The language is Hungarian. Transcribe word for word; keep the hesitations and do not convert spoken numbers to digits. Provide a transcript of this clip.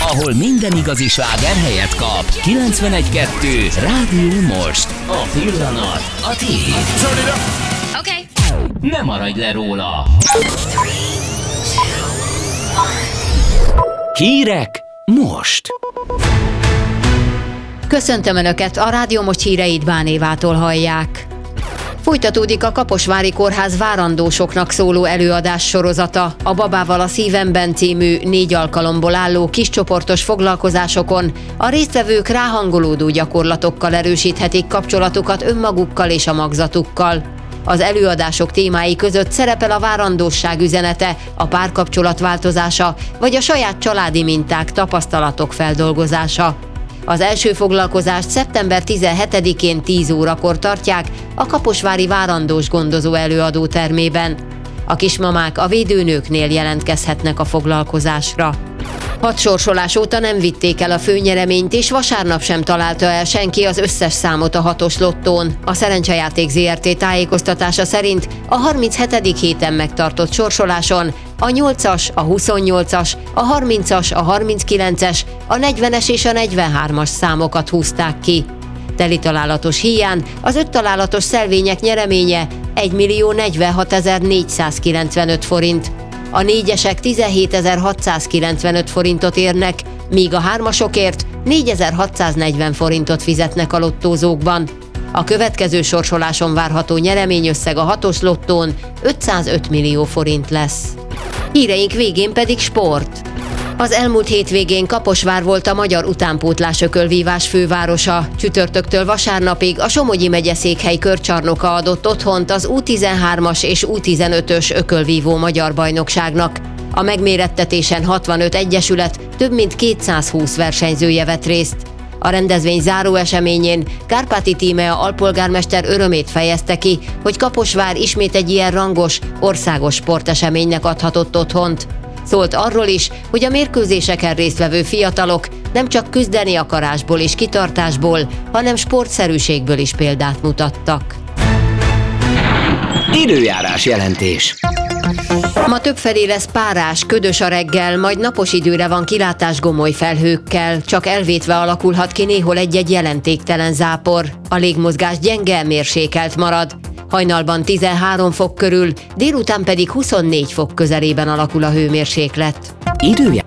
ahol minden igazi sláger helyet kap. kilencvenegy kettő Rádió Most. A pillanat a tiéd. Oké. Ne maradj le róla. Hírek most. Köszöntöm Önöket, a Rádió Most híreit Bán Évától hallják. Folytatódik a Kaposvári Kórház várandósoknak szóló előadás sorozata. A Babával a szívemben című négy alkalomból álló kiscsoportos foglalkozásokon a résztvevők ráhangolódó gyakorlatokkal erősíthetik kapcsolatukat önmagukkal és a magzatukkal. Az előadások témái között szerepel a várandósság üzenete, a párkapcsolat változása, vagy a saját családi minták, tapasztalatok feldolgozása. Az első foglalkozást szeptember tizenhetedikén tíz órakor tartják a kaposvári várandós gondozó előadó termében. A kismamák a védőnőknél jelentkezhetnek a foglalkozásra. Hat sorsolás óta nem vitték el a főnyereményt, és vasárnap sem találta el senki az összes számot a hatos lottón. A Szerencsejáték zé er té tájékoztatása szerint a harminchetedik héten megtartott sorsoláson a nyolcas, a huszonnyolcas, a harmincas, a harminckilences, a negyvenes és a negyvenhármas számokat húzták ki. Teli találatos híján az öt találatos szelvények nyereménye egymillió negyvenhatezer-négyszázkilencvenöt forint. A négyesek tizenhétezer-hatszázkilencvenöt forintot érnek, míg a hármasokért négyezer-hatszáznegyven forintot fizetnek a lottózókban. A következő sorsoláson várható nyereményösszeg a hatos lottón ötszázöt millió forint lesz. Híreink végén pedig sport. Az elmúlt hétvégén Kaposvár volt a magyar utánpótlás ökölvívás fővárosa. Csütörtöktől vasárnapig a Somogyi megyeszékhely körcsarnoka adott otthont az U tizenhármas és U tizenötös ökölvívó magyar bajnokságnak. A megmérettetésen hatvanöt egyesület, több mint kétszázhúsz versenyzője vett részt. A rendezvény záró eseményén Kárpáti Tímea alpolgármester örömét fejezte ki, hogy Kaposvár ismét egy ilyen rangos, országos sporteseménynek adhatott otthont. Szólt arról is, hogy a mérkőzéseken résztvevő fiatalok nem csak küzdeni akarásból és kitartásból, hanem sportszerűségből is példát mutattak. Időjárás jelentés. Ma többfelé lesz párás, ködös a reggel, majd napos időre van kilátás gomoly felhőkkel, csak elvétve alakulhat ki néhol egy-egy jelentéktelen zápor. A légmozgás gyenge, mérsékelt marad. Hajnalban tizenhárom fok körül, délután pedig huszonnégy fok közelében alakul a hőmérséklet. Időjárás.